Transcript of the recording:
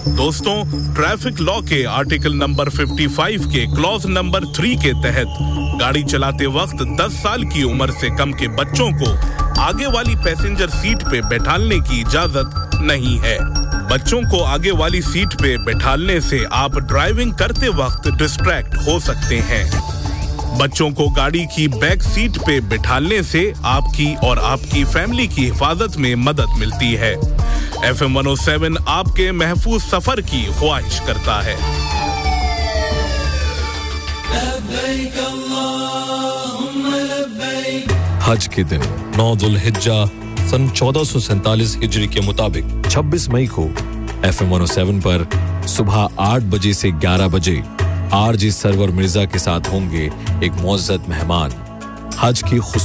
दोस्तों, traffic law के article number 55 के क्लॉज नंबर 3 के तहत गाड़ी चलाते वक्त 10 साल की उम्र से कम के बच्चों को आगे वाली पैसेंजर सीट पे बैठालने की इजाजत नहीं है। बच्चों को आगे वाली सीट पे बैठालने से आप ड्राइविंग करते वक्त डिस्ट्रैक्ट हो सकते हैं। बच्चों को गाड़ी की बैक सीट पे बिठालने से आपकी और आपकी फैमिली की हिफाजत में मदद मिलती है। FM 107 आपके महफूज सफर की ख्वाहिश करता है। हज के दिन 9 दुल्हिज्जा सन 1447 हिजरी के मुताबिक 26 मई को FM 107 पर सुबह 8 बजे से 11 बजे RJ सरवर मिर्जा के साथ होंगे एक मुअज़्ज़ज़ मेहमान। हज की